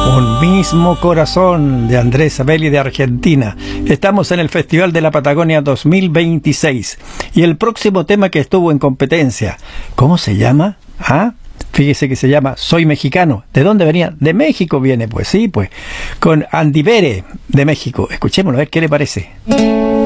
Un mismo corazón, de Andrés Belli, de Argentina. Estamos en el Festival de la Patagonia 2026. Y el próximo tema que estuvo en competencia, ¿cómo se llama? Fíjese que se llama Soy Mexicano. ¿De dónde venía? De México viene, pues sí, pues. Con Andy Bere, de México. Escuchémoslo, a ver qué le parece.